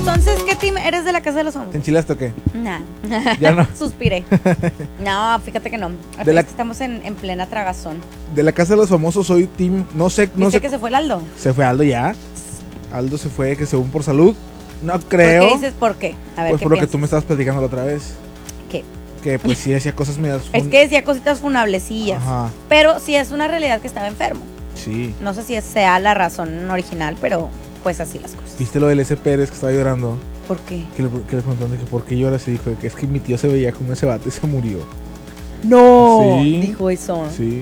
entonces, ¿qué team eres de la Casa de los Famosos? ¿Te enchilaste o qué? Nah. Ya no. Suspiré. No, fíjate que no. Estamos en plena tragazón. De la Casa de los Famosos soy team, no sé. ¿Viste que se fue el Aldo? Se fue Aldo ya. Aldo se fue, que según por salud. No creo. ¿Por qué dices por qué? A ver, pues ¿qué por lo que piensas? tú me estabas platicando la otra vez. ¿Qué? Que pues sí decía cosas medias. Es que decía cositas funablecillas. Ajá. Pero sí es una realidad que estaba enfermo. Sí. No sé si sea la razón original, pero pues así las cosas. ¿Viste lo del S. Pérez que estaba llorando? ¿Por qué? Que le preguntaron de que por qué lloras y dijo que es que mi tío se veía como ese vato y se murió. No, Sí. dijo eso. Sí.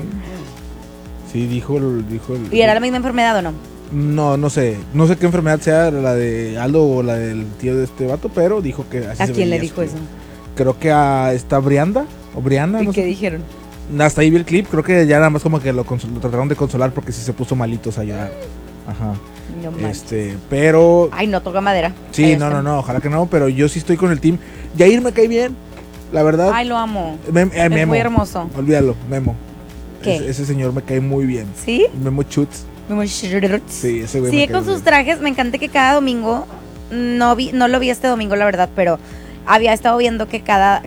Sí, dijo el. ¿Y era la misma enfermedad o no? No sé. No sé qué enfermedad sea, la de Aldo o la del tío de este vato, pero dijo que así ¿A se quién le veía dijo su eso? tío. Creo que a esta Brianda o Brianda, ¿Y no qué sé. dijeron? Hasta ahí vi el clip, creo que ya nada más como que lo trataron de consolar porque sí se puso malitos a llorar. Ajá. No manches. Pero Ay, no toca madera. sí, no, ojalá que no, pero yo sí estoy con el team. Yair me cae bien, la verdad. Ay, lo amo. Memo. Es muy hermoso. Olvídalo, Memo. ¿Qué? Ese señor me cae muy bien. ¿Sí? Memo Chutz. Sí, ese güey. Sigue me cae con sus bien. trajes. Me encanta que cada domingo, no lo vi este domingo, la verdad, pero había estado viendo que cada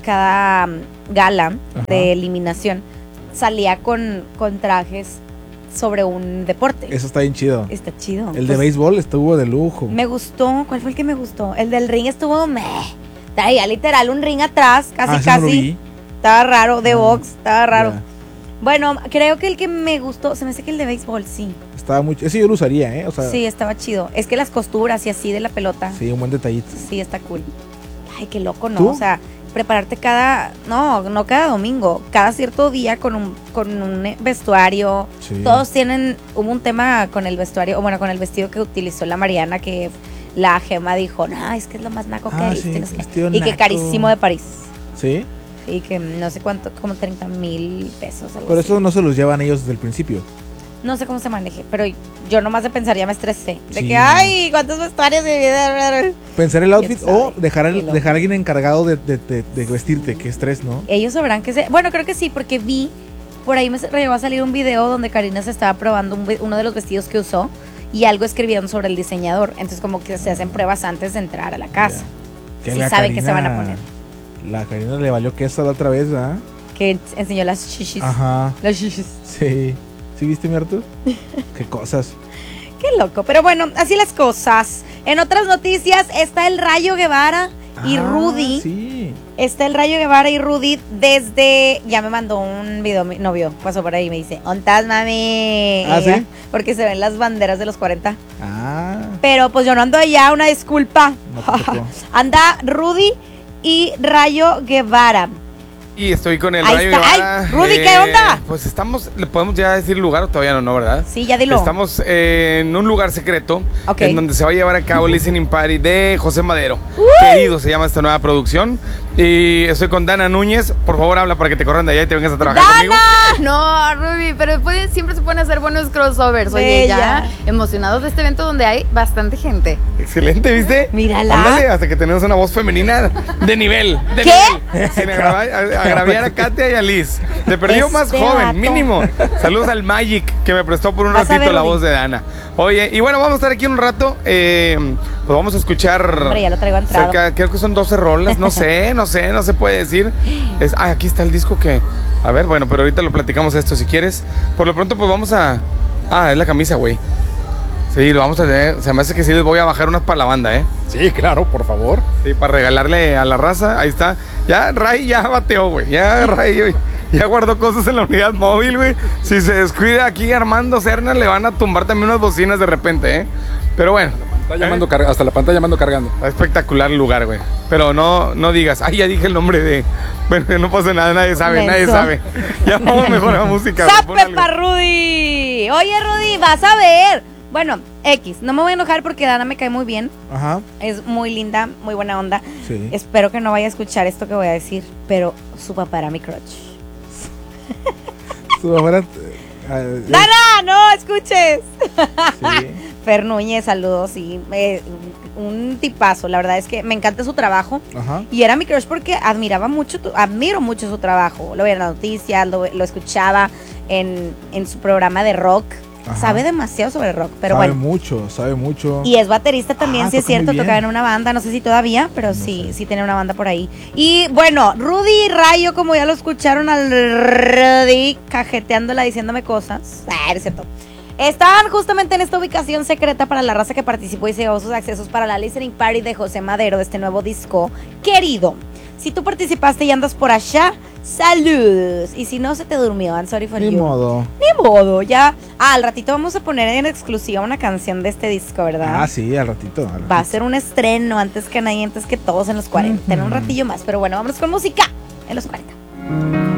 gala Ajá. de eliminación salía con trajes sobre un deporte. Eso está bien chido. Está chido. El de béisbol estuvo de lujo. Me gustó. ¿Cuál fue el que me gustó? El del ring estuvo traía literal un ring atrás, ese no lo casi. vi. Estaba raro, de box, estaba raro. Ya. Bueno, creo que el que me gustó, se me hace que el de béisbol, sí. Estaba muy. Ese yo lo usaría, O sea, Sí, estaba chido. Es que las costuras y así de la pelota. sí, un buen detallito. Sí, está cool. Ay, qué loco, ¿no? ¿Tú? O sea, prepararte no cada domingo, cada cierto día con un vestuario. Sí. Todos hubo un tema con el vestuario, o bueno, con el vestido que utilizó la Mariana, que la Gema dijo, no, es que es lo más naco que hay. Sí, no sé qué. vestido Y que naco. carísimo de París. Sí. Y que no sé cuánto, como 30,000 pesos. Algo Por así. eso no se los llevan ellos desde el principio. No sé cómo se maneje, pero yo nomás de pensar ya me estresé. De Sí. que, ay, cuántos vestuarios Pensar el outfit ¿Quién o sabe? dejar Qué loco. a alguien encargado de vestirte, qué estrés, ¿no? Ellos sabrán que bueno, creo que sí, porque vi, por ahí me llegó a salir un video donde Karina se estaba probando uno de los vestidos que usó y algo escribieron sobre el diseñador. Entonces como que se hacen pruebas antes de entrar a la casa. Que Sí la saben que Karina- se van a poner. La Karina le valió queso la otra vez, ¿verdad? Que enseñó las shishis. Ajá. Las shishis. Sí. ¿Sí viste, mi Artur? Qué cosas. Qué loco. Pero bueno, así las cosas. En otras noticias está el Rayo Guevara y Rudy. Sí. Está el Rayo Guevara y Rudy desde... Ya me mandó un video, mi novio pasó por ahí y me dice, ¿ontas, mami? ¿Ah, sí? Porque se ven las banderas de los 40. Ah. Pero pues yo no ando allá, una disculpa. No te tocó. Anda Rudy y Rayo Guevara. Y estoy con el Ahí Rayo está. Guevara. Ay, Rudy, ¿qué onda? Pues estamos, ¿le podemos ya decir lugar o todavía no, verdad? Sí, ya dilo. Estamos en un lugar secreto Ok. en donde se va a llevar a cabo el Listening Party de José Madero. Querido se llama esta nueva producción. Y estoy con Dana Núñez. Por favor, habla para que te corran de allá y te vengas a trabajar conmigo. No, Ruby, pero siempre se pueden hacer buenos crossovers. Oye, Bella. ya emocionados de este evento donde hay bastante gente. Excelente, ¿viste? Mírala. Ándale, hasta que tenemos una voz femenina de nivel. De ¿Qué? nivel. Sin agraviar a Katia y a Liz. Te perdió más Este joven, vato. mínimo. Saludos al Magic que me prestó por un Vas a ratito ver, la Rudy. voz de Dana. Oye, y bueno, vamos a estar aquí un rato. Pues vamos a escuchar. Hombre, ya lo traigo entrado. Creo que son 12 rolas. No se puede decir. Aquí está el disco que. A ver, bueno, pero ahorita lo platicamos esto si quieres. Por lo pronto, pues vamos a. Es la camisa, güey. Sí, lo vamos a tener. Se me hace que sí les voy a bajar unas para la banda, ¿eh? Sí, claro, por favor. Sí, para regalarle a la raza. Ahí está. Ya Ray ya bateó, güey. Ya Ray, güey. Ya guardó cosas en la unidad móvil, güey. Si se descuida aquí Armando Serna, le van a tumbar también unas bocinas de repente, ¿eh? Pero bueno. Hasta la pantalla mando cargando. Está espectacular el lugar, güey. Pero no digas, ay, ya dije el nombre de. Bueno, no pasa nada, nadie sabe, nadie Menso. sabe. Ya vamos mejor a la música. güey, pon ¡Sape algo. pa' Rudy! Oye, Rudy, vas a ver. Bueno, X, no me voy a enojar porque Dana me cae muy bien. Ajá. Es muy linda, muy buena onda. Sí. Espero que no vaya a escuchar esto que voy a decir, pero su papá era mi crush. Su mamá ¡Dana, no escuches! Sí. Fer Núñez, saludos, sí. Un tipazo, la verdad es que me encanta su trabajo. Ajá. Y era mi crush porque admiro mucho su trabajo. Lo veía en las noticias, lo escuchaba en su programa de rock. Ajá. Sabe demasiado sobre rock, pero sabe bueno. sabe mucho. Y es baterista también, sí es toca muy cierto, bien. tocaba en una banda, no sé si todavía, pero No sí, sé. sí tiene una banda por ahí. Y bueno, Rudy y Rayo, como ya lo escucharon al Rudy cajeteándola, diciéndome cosas. Ah, es cierto. Estaban justamente en esta ubicación secreta para la raza que participó y se llevó sus accesos para la listening party de José Madero de este nuevo disco. Querido, si tú participaste y andas por allá, saludos. Y si no, se te durmió, I'm sorry for Ni you. modo. Ni modo, ya. Al ratito vamos a poner en exclusiva una canción de este disco, ¿verdad? Ah, sí, al ratito. Va a ser un estreno antes que nadie, antes que todos en los 40. En un ratillo más. Pero bueno, vámonos con música en los 40.